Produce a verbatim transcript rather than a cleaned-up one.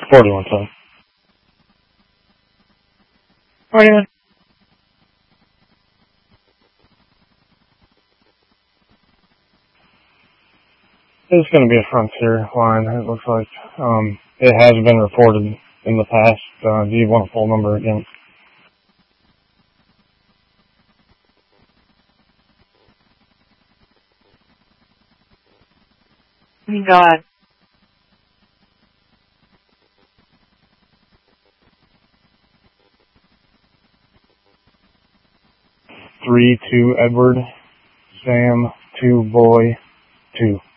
forty-one, son. forty-one. It's going to be a Frontier line, it looks like. Um, it has been reported in the past. Uh, do you want a full number again? Go ahead. Three, two, Edward, Sam, two, Boy, two.